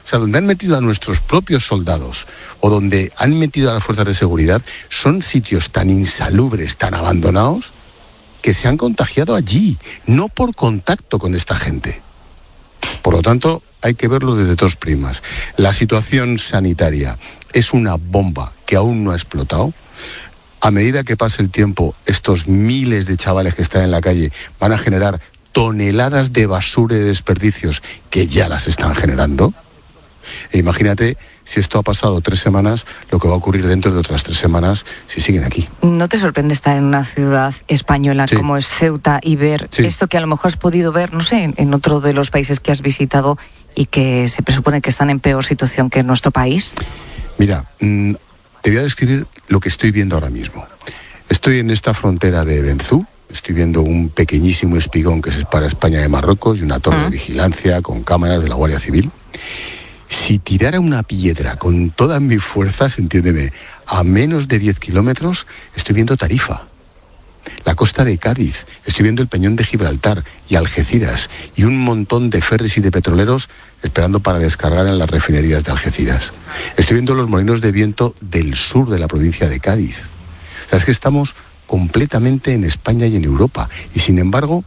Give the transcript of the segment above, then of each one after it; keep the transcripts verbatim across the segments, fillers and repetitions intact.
o sea, donde han metido a nuestros propios soldados o donde han metido a las fuerzas de seguridad, son sitios tan insalubres, tan abandonados, que se han contagiado allí, no por contacto con esta gente. Por lo tanto, hay que verlo desde dos prismas. La situación sanitaria es una bomba que aún no ha explotado. A medida que pase el tiempo, estos miles de chavales que están en la calle van a generar toneladas de basura y de desperdicios que ya las están generando. E imagínate, si esto ha pasado tres semanas, lo que va a ocurrir dentro de otras tres semanas si siguen aquí. ¿No te sorprende estar en una ciudad española sí. como es Ceuta y ver sí. esto que a lo mejor has podido ver, no sé, en otro de los países que has visitado y que se presupone que están en peor situación que en nuestro país? Mira, mmm, te voy a describir lo que estoy viendo ahora mismo. Estoy en esta frontera de Benzú, estoy viendo un pequeñísimo espigón que separa España de Marruecos y una torre uh-huh. de vigilancia con cámaras de la Guardia Civil. Si tirara una piedra con todas mis fuerzas, entiéndeme, a menos de diez kilómetros, estoy viendo Tarifa, la costa de Cádiz, estoy viendo el Peñón de Gibraltar y Algeciras y un montón de ferries y de petroleros esperando para descargar en las refinerías de Algeciras. Estoy viendo los molinos de viento del sur de la provincia de Cádiz. O sea, es que estamos completamente en España y en Europa. Y sin embargo,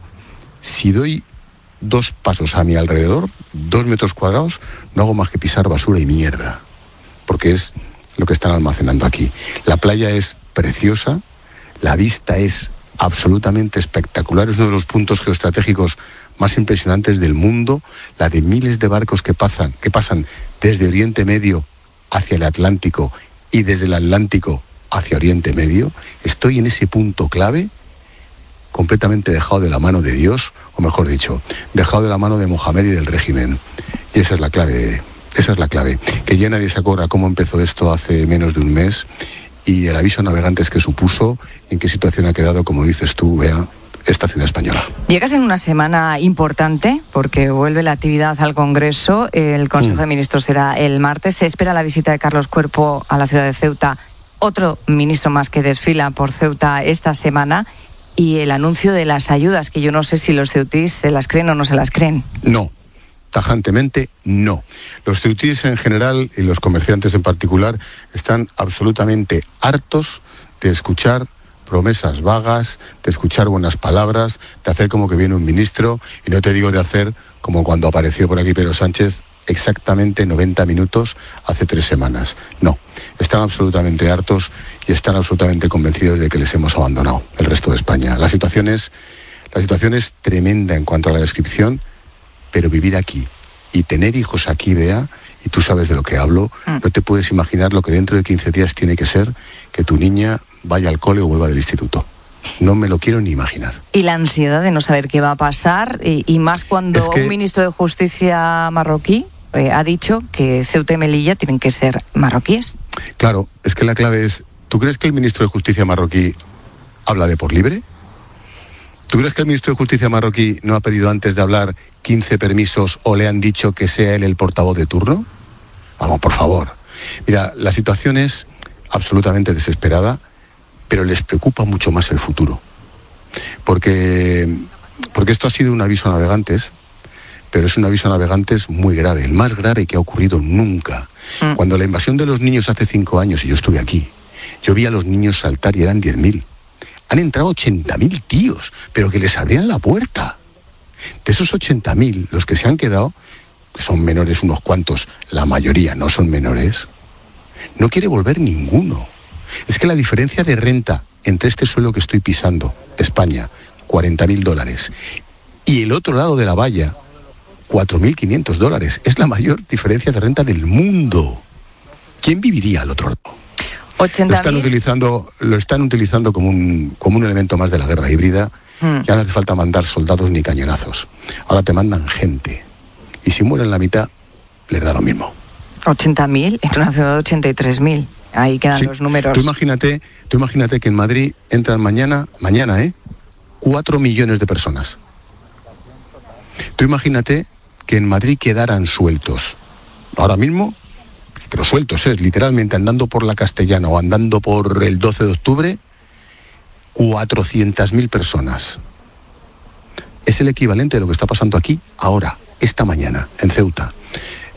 si doy dos pasos a mi alrededor, dos metros cuadrados, no hago más que pisar basura y mierda, porque es lo que están almacenando aquí. La playa es preciosa, la vista es absolutamente espectacular, es uno de los puntos geoestratégicos más impresionantes del mundo, la de miles de barcos que pasan, que pasan desde Oriente Medio hacia el Atlántico y desde el Atlántico hacia Oriente Medio. Estoy en ese punto clave, completamente dejado de la mano de Dios, o mejor dicho, dejado de la mano de Mohamed y del régimen. Y esa es la clave, esa es la clave. Que ya nadie se acuerda cómo empezó esto hace menos de un mes y el aviso a navegantes que supuso, en qué situación ha quedado, como dices tú, Bea, esta ciudad española. Llegas en una semana importante porque vuelve la actividad al Congreso. El Consejo mm. de Ministros será el martes. Se espera la visita de Carlos Cuerpo a la ciudad de Ceuta. Otro ministro más que desfila por Ceuta esta semana. Y el anuncio de las ayudas, que yo no sé si los ceutíes se las creen o no se las creen. No, tajantemente no. Los ceutíes en general y los comerciantes en particular están absolutamente hartos de escuchar promesas vagas, de escuchar buenas palabras, de hacer como que viene un ministro, y no te digo de hacer como cuando apareció por aquí Pedro Sánchez exactamente noventa minutos hace tres semanas. No, están absolutamente hartos y están absolutamente convencidos de que les hemos abandonado, el resto de España. La situación es, la situación es tremenda en cuanto a la descripción, pero vivir aquí y tener hijos aquí, Bea, y tú sabes de lo que hablo, mm. no te puedes imaginar lo que dentro de quince días tiene que ser que tu niña vaya al cole o vuelva del instituto. No me lo quiero ni imaginar. Y la ansiedad de no saber qué va a pasar, y, y más cuando es que... un ministro de Justicia marroquí eh, ha dicho que Ceuta y Melilla tienen que ser marroquíes. Claro, es que la clave es, ¿tú crees que el ministro de Justicia marroquí habla de por libre? ¿Tú crees que el ministro de Justicia marroquí no ha pedido antes de hablar quince permisos o le han dicho que sea él el portavoz de turno? Vamos, por favor. Mira, la situación es absolutamente desesperada, pero les preocupa mucho más el futuro. Porque, porque esto ha sido un aviso a navegantes, pero es un aviso a navegantes muy grave, el más grave que ha ocurrido nunca. Mm. Cuando la invasión de los niños hace cinco años, y yo estuve aquí, yo vi a los niños saltar y eran diez mil. Han entrado ochenta mil tíos, pero que les abrían la puerta. De esos ochenta mil, los que se han quedado, que son menores unos cuantos, la mayoría no son menores, no quiere volver ninguno. Es que la diferencia de renta entre este suelo que estoy pisando, España, cuarenta mil dólares, y el otro lado de la valla, cuatro mil quinientos dólares, es la mayor diferencia de renta del mundo. ¿Quién viviría al otro lado? Lo están utilizando, lo están utilizando como un, como un elemento más de la guerra híbrida. Mm. Ya no hace falta mandar soldados ni cañonazos. Ahora te mandan gente. Y si mueren la mitad, les da lo mismo. ochenta mil en una ciudad de ochenta y tres mil. Ahí quedan sí. los números. Tú imagínate, tú imagínate que en Madrid entran mañana, mañana, ¿eh? cuatro millones de personas. Tú imagínate que en Madrid quedaran sueltos. Ahora mismo, pero sueltos, es ¿eh? literalmente andando por la Castellana o andando por el doce de octubre, cuatrocientas mil personas. Es el equivalente de lo que está pasando aquí ahora, esta mañana, en Ceuta.